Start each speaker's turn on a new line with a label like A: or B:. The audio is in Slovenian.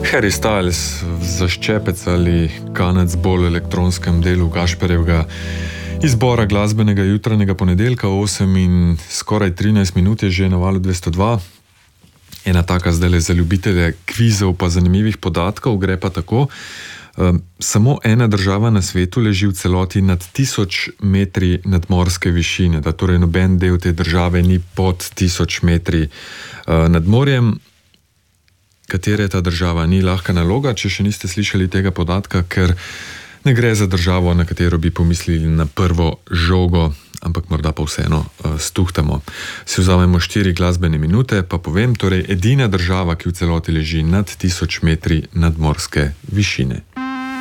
A: Harry Styles, zaščepec ali kanec bolj elektronskem delu Gašperjevega izbora glasbenega jutranjega ponedeljka, 8 in skoraj 13 minut je že na valu 202. Ena taka zdajle za ljubitelje kvizov pa zanimivih podatkov, gre pa tako. Samo ena država na svetu leži v celoti nad 1000 metri nadmorske višine, da torej noben del te države ni pod 1000 metri nad morjem. Katera je ta država? Ni lahka naloga, če še niste slišali tega podatka, ker ne gre za državo, na katero bi pomislili na prvo žogo, ampak morda pa vseeno stuhtamo. Si vzamemo 4 glasbene minute, pa povem, torej edina država, ki v celoti leži nad 1000 metri nadmorske višine.